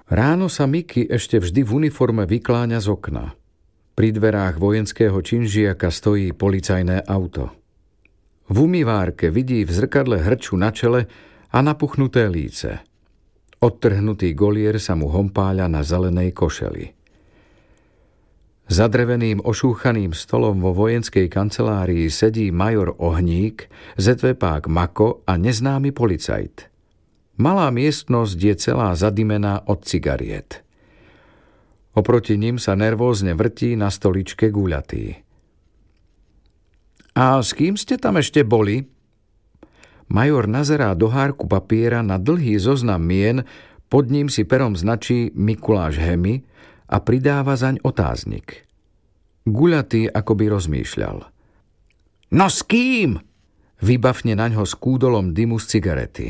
Ráno sa Miky ešte vždy v uniforme vykláňa z okna. Pri dverách vojenského činžiaka stojí policajné auto. V umývárke vidí v zrkadle hrču na čele a napuchnuté líce. Odtrhnutý golier sa mu hompáľa na zelenej košeli. Za dreveným ošúchaným stolom vo vojenskej kancelárii sedí major Ohník, zetvepák Mako a neznámy policajt. Malá miestnosť je celá zadimená od cigariet. Oproti ním sa nervózne vrtí na stoličke Guľatý. A s kým ste tam ešte boli? Major nazerá do hárku papiera na dlhý zoznam mien, pod ním si perom značí Mikuláš Hemy a pridáva zaň otáznik. Guľatý akoby rozmýšľal. No s kým? Vybafne naňho s kúdolom dymu z cigarety.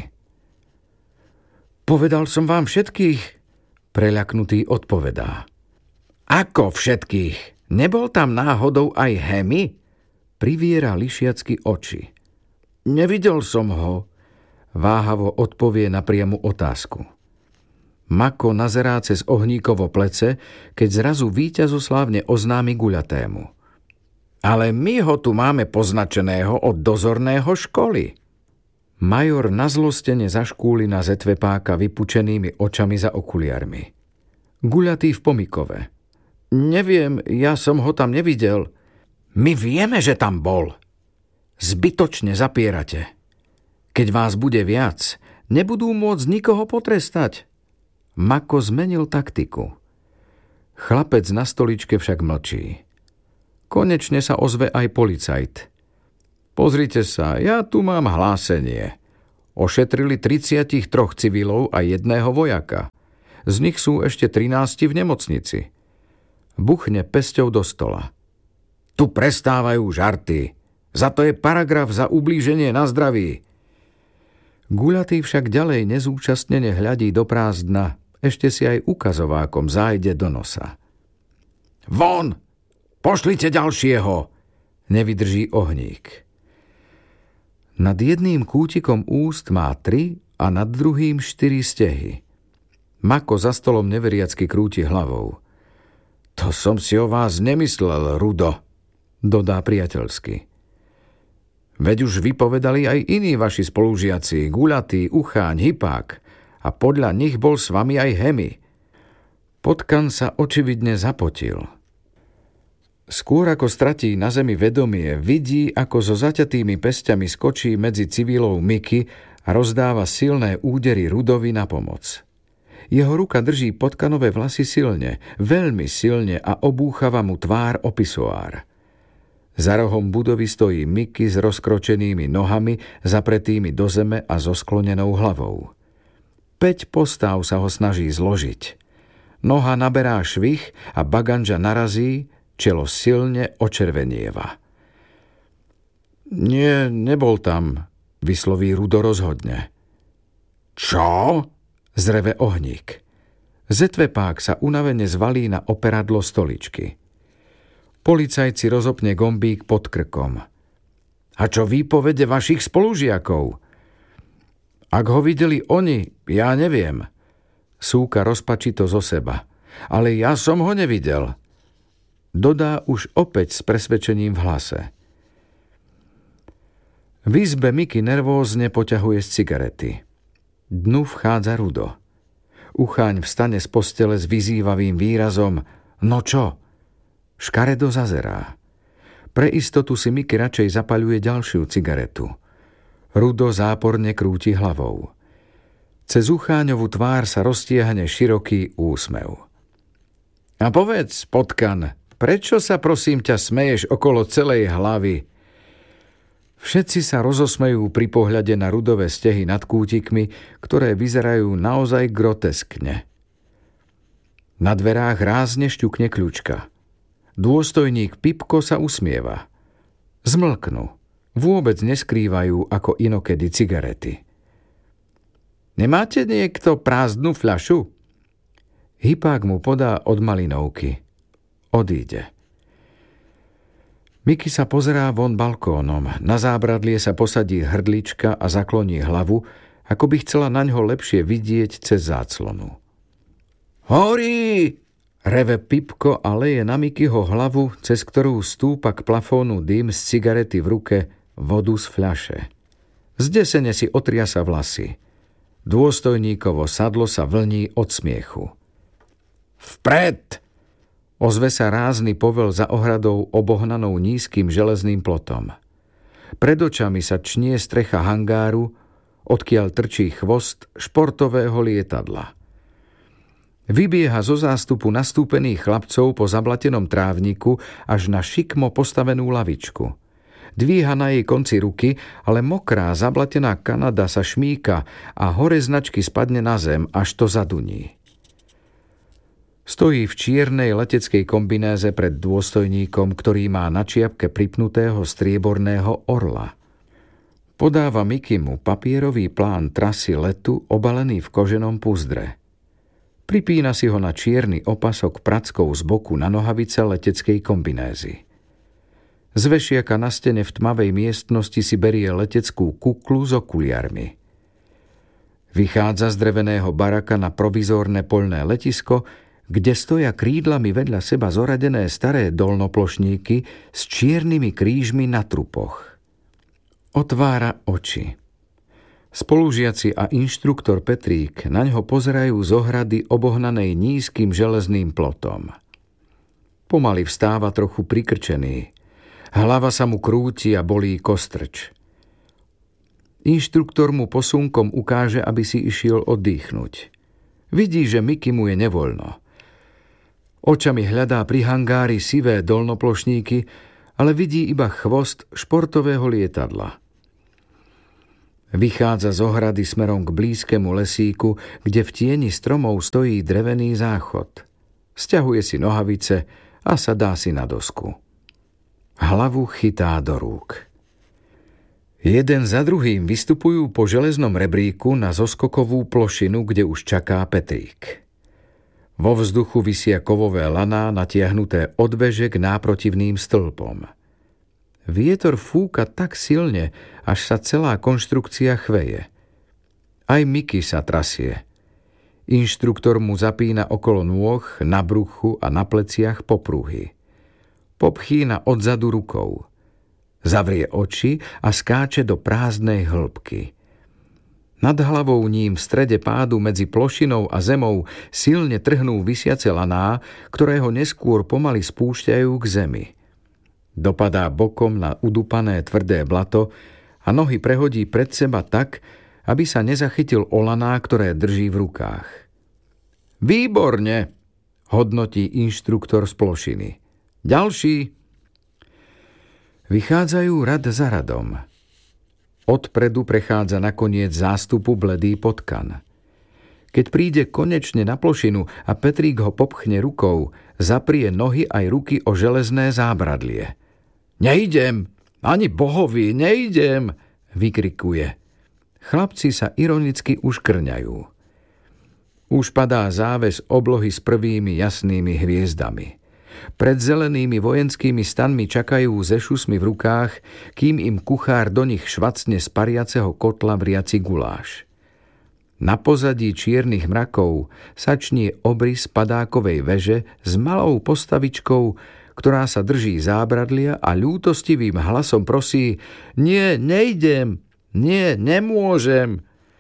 Povedal som vám všetkých, preľaknutý odpovedá. Ako všetkých? Nebol tam náhodou aj Hemy? Priviera lišiacky oči. Nevidel som ho, váhavo odpovie na priamu otázku. Mako nazerá cez Ohníkovo plece, keď zrazu víťazoslávne oznámi Guľatému. Ale my ho tu máme poznačeného od dozorného školy. Major nazlostene zaškúli na zetvepáka vypučenými očami za okuliarmi. Guľatý v pomykove. Neviem, ja som ho tam nevidel. My vieme, že tam bol. Zbytočne zapierate. Keď vás bude viac, nebudú môcť nikoho potrestať. Mako zmenil taktiku. Chlapec na stoličke však mlčí. Konečne sa ozve aj policajt. Pozrite sa, ja tu mám hlásenie. Ošetrili 33 civilov a 1 vojaka. Z nich sú ešte 13 v nemocnici. Buchne pesťou do stola. Tu prestávajú žarty. Za to je paragraf za ublíženie na zdraví. Guľatý však ďalej nezúčastnene hľadí do prázdna, ešte si aj ukazovákom zájde do nosa. Von! Pošlite ďalšieho! Nevydrží Ohník. Nad jedným kútikom úst má 3 a nad druhým 4 stehy. Mako za stolom neveriacky krúti hlavou. To som si o vás nemyslel, Rudo, dodá priateľsky. Veď už vypovedali aj iní vaši spolužiaci, Guľatý, Ucháň, Hypák, a podľa nich bol s vami aj Hemy. Potkan sa očividne zapotil. Skôr ako stratí na zemi vedomie, vidí, ako so zaťatými pesťami skočí medzi civilov Miky a rozdáva silné údery Rudovi na pomoc. Jeho ruka drží potkanové vlasy silne, veľmi silne a obúchava mu tvár o pisoár. Za rohom budovy stojí Miky s rozkročenými nohami, zapretými do zeme a so sklonenou hlavou. 5 postáv sa ho snaží zložiť. Noha naberá švih a baganža narazí, čelo silne očervenieva. Nie, nebol tam, vysloví Rudo rozhodne. Čo? Zreve Ohník. Zetvepák sa unavene zvalí na operadlo stoličky. Policajt si rozopne gombík pod krkom. A čo výpovede vašich spolužiakov? Ak ho videli oni, ja neviem. Súka rozpačito zo seba. Ale ja som ho nevidel. Dodá už opäť s presvedčením v hlase. V izbe Miky nervózne poťahuje z cigarety. Dnu vchádza Rudo. Ucháň vstane z postele s vyzývavým výrazom. No čo? Škaredo zazerá. Pre istotu si Miky radšej zapaľuje ďalšiu cigaretu. Rudo záporne krúti hlavou. Cez Ucháňovu tvár sa roztiahne široký úsmev. A povedz, potkan, prečo sa prosím ťa smeješ okolo celej hlavy? Všetci sa rozosmejú pri pohľade na Rudové stehy nad kútikmi, ktoré vyzerajú naozaj groteskne. Na dverách rázne šťukne kľúčka. Dôstojník Pipko sa usmieva. Zmlknú. Vôbec neskrývajú ako inokedy cigarety. Nemáte niekto prázdnu fľašu? Hypák mu podá od malinovky. Odíde. Miky sa pozerá von balkónom. Na zábradlie sa posadí hrdlička a zakloní hlavu, ako by chcela naňho lepšie vidieť cez záclonu. Horí! Reve Pipko a leje na Mikyho hlavu, cez ktorú stúpa k plafónu dym z cigarety v ruke, vodu z fľaše. Zdesene si otriasa vlasy. Dôstojníkovo sadlo sa vlní od smiechu. Vpred! Ozve sa rázny povel za ohradou obohnanou nízkym železným plotom. Pred očami sa čnie strecha hangáru, odkiaľ trčí chvost športového lietadla. Vybieha zo zástupu nastúpených chlapcov po zablatenom trávniku až na šikmo postavenú lavičku. Dvíha na jej konci ruky, ale mokrá zablatená Kanada sa šmíka a hore značky spadne na zem, až to zaduní. Stojí v čiernej leteckej kombinéze pred dôstojníkom, ktorý má na čiapke pripnutého strieborného orla. Podáva Mikymu papierový plán trasy letu obalený v koženom puzdre. Pripína si ho na čierny opasok prackou z boku na nohavice leteckej kombinézy. Z vešiaka na stene v tmavej miestnosti si berie leteckú kuklu s okuliarmi. Vychádza z dreveného baraka na provizórne poľné letisko, kde stoja krídlami vedľa seba zoradené staré dolnoplošníky s čiernymi krížmi na trupoch. Otvára oči. Spolužiaci a inštruktor Petrík na ňo pozerajú z ohrady obohnanej nízkym železným plotom. Pomaly vstáva trochu prikrčený. Hlava sa mu krúti a bolí kostrč. Inštruktor mu posunkom ukáže, aby si išiel oddychnúť. Vidí, že Miky mu je nevoľno. Očami hľadá pri hangári sivé dolnoplošníky, ale vidí iba chvost športového lietadla. Vychádza z ohrady smerom k blízkemu lesíku, kde v tieni stromov stojí drevený záchod. Sťahuje si nohavice a sadá si na dosku. Hlavu chytá do rúk. Jeden za druhým vystupujú po železnom rebríku na zoskokovú plošinu, kde už čaká Petrík. Vo vzduchu visia kovové laná natiahnuté od veže k náprotivným stĺpom. Vietor fúka tak silne, až sa celá konštrukcia chveje. Aj Miky sa trasie. Inštruktor mu zapína okolo nôh, na bruchu a na pleciach popruhy. Popchýna odzadu rukou. Zavrie oči a skáče do prázdnej hĺbky. Nad hlavou ním v strede pádu medzi plošinou a zemou silne trhnú visiace laná, ktoré ho neskôr pomaly spúšťajú k zemi. Dopadá bokom na udupané tvrdé blato a nohy prehodí pred seba tak, aby sa nezachytil o laná, ktoré drží v rukách. Výborne, hodnotí inštruktor z plošiny. Ďalší. Vychádzajú rad za radom. Odpredu prechádza nakoniec zástupu bledý potkan. Keď príde konečne na plošinu a Petrík ho popchne rukou, zaprie nohy aj ruky o železné zábradlie. Nejdem, ani bohovi, nejdem, vykrikuje. Chlapci sa ironicky uškrňajú. Už padá záves oblohy s prvými jasnými hviezdami. Pred zelenými vojenskými stanmi čakajú ze šusmi v rukách, kým im kuchár do nich švacne z pariaceho kotla vriaci guláš. Na pozadí čiernych mrakov sa čnie obrys padákovej veže s malou postavičkou, ktorá sa drží zábradlia a ľútostivým hlasom prosí: Nie, nejdem, nie, nemôžem.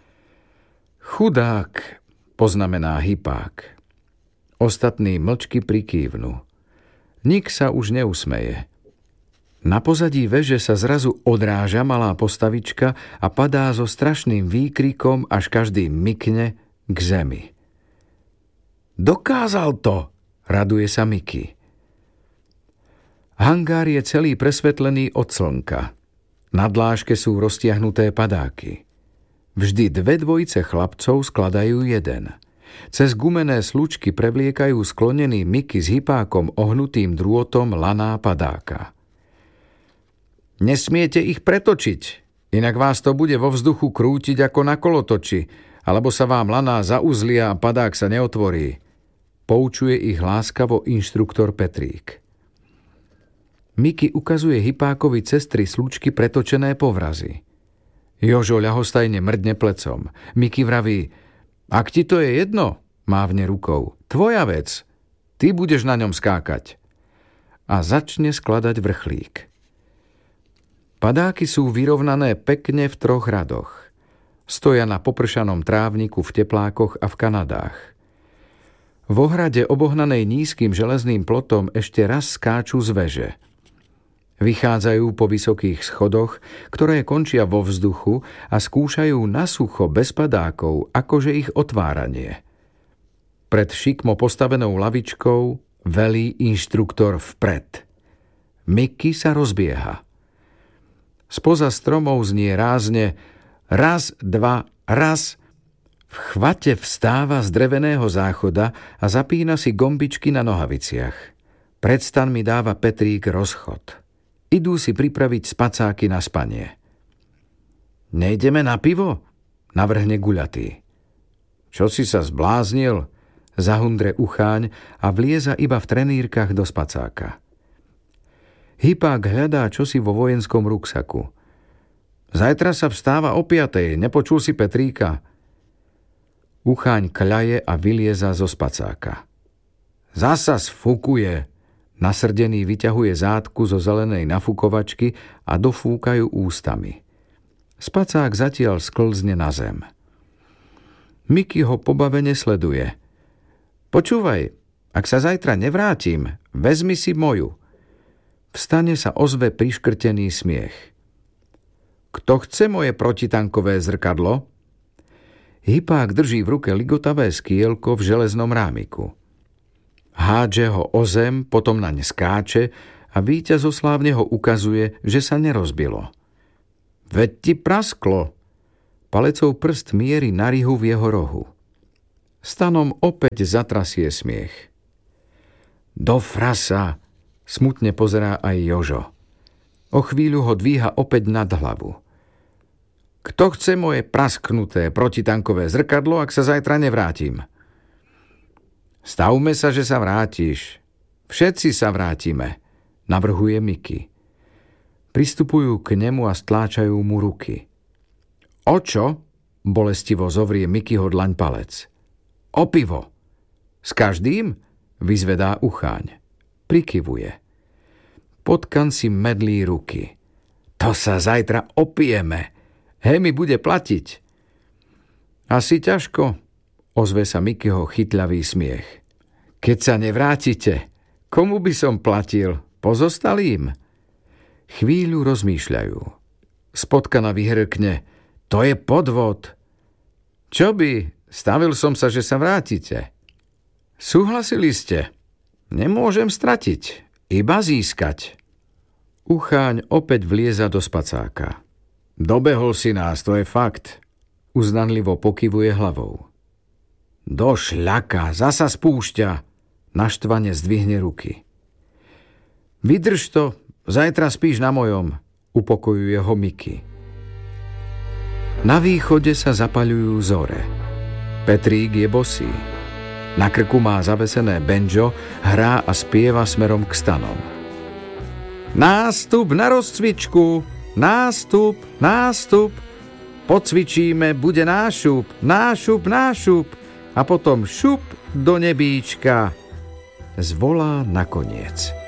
Chudák, poznamená Hypák. Ostatní mlčky prikývnu. Nik sa už neusmeje. Na pozadí veže sa zrazu odráža malá postavička a padá so strašným výkrikom, až každý mykne k zemi. Dokázal to, raduje sa Miky. Hangár je celý presvetlený od slnka. Na dláške sú roztiahnuté padáky. Vždy dve dvojice chlapcov skladajú jeden. Cez gumené slučky prevliekajú sklonený Miky s Hypákom ohnutým drôtom laná padáka. Nesmiete ich pretočiť, inak vás to bude vo vzduchu krútiť ako na kolotoči, alebo sa vám laná zauzlia a padák sa neotvorí. Poučuje ich láskavo inštruktor Petrík. Miky ukazuje Hypákovi cez 3 slučky pretočené povrazy. Jožo ľahostajne mrdne plecom. Miky vraví: Ak ti to je jedno, mávne rukou. Tvoja vec, ty budeš na ňom skákať. A začne skladať vrchlík. Padáky sú vyrovnané pekne v 3 radoch. Stoja na popršanom trávniku v teplákoch a v kanadách. V ohrade obohnanej nízkym železným plotom ešte raz skáču z veže. Vychádzajú po vysokých schodoch, ktoré končia vo vzduchu a skúšajú na sucho bez padákov, akože ich otváranie. Pred šikmo postavenou lavičkou velí inštruktor vpred. Mickey sa rozbieha. Spoza stromov znie rázne raz, 2, raz. V chvate vstáva z dreveného záchoda a zapína si gombičky na nohaviciach. Pred stanmi dáva Petrík rozchod. Idú si pripraviť spacáky na spanie. Nejdeme na pivo? Navrhne Guľatý. Čo si sa zbláznil? Zahundre Ucháň a vlieza iba v trenírkach do spacáka. Hypák hľadá čosi vo vojenskom ruksaku. Zajtra sa vstáva o 5:00, nepočul si Petríka? Ucháň kľaje a vylieza zo spacáka. Zasa sfukuje. Nasrdený vyťahuje zátku zo zelenej nafukovačky a dofúkajú ústami. Spacák zatiaľ sklzne na zem. Mickey ho pobavene sleduje. Počúvaj, ak sa zajtra nevrátim, vezmi si moju. V stane sa ozve priškrtený smiech. Kto chce moje protitankové zrkadlo? Hypák drží v ruke ligotavé skielko v železnom rámiku. Hádže ho o zem, potom naň skáče a víťazoslávne ho ukazuje, že sa nerozbilo. Veď ti prasklo. Palecov prst mierí na rihu v jeho rohu. Stanom opäť zatrasie smiech. Do frasa, smutne pozerá aj Jožo. O chvíľu ho dvíha opäť nad hlavu. Kto chce moje prasknuté protitankové zrkadlo, ak sa zajtra nevrátim? Stavme sa, že sa vrátiš. Všetci sa vrátime, navrhuje Mickey. Pristupujú k nemu a stláčajú mu ruky. O čo? Bolestivo zovrie Mickeyho dlaň palec. O pivo. S každým? Vyzvedá Ucháň. Prikyvuje. Potkan si medlí ruky. To sa zajtra opijeme. Hemi bude platiť. Asi ťažko, ozve sa Mickeyho chytľavý smiech. Keď sa nevrátite, komu by som platil? Pozostalým? Chvíľu rozmýšľajú. Spotkana vyhrkne. To je podvod. Čo by? Stavil som sa, že sa vrátite. Súhlasili ste. Nemôžem stratiť, iba získať. Ucháň opäť vlieza do spacáka. Dobehol si nás, to je fakt. Uznanlivo pokyvuje hlavou. Do šľaka, zasa spúšťa. Naštvane zdvihne ruky. Vydrž to, zajtra spíš na mojom, upokojuje ho Mickey. Na východe sa zapaľujú zore. Petrík je bosý. Na krku má zavesené banjo, hrá a spieva smerom k stanom. Nástup na rozcvičku, nástup, nástup. Pocvičíme, bude nášup, nášup, nášup. A potom šup do nebíčka. Zvolá nakoniec.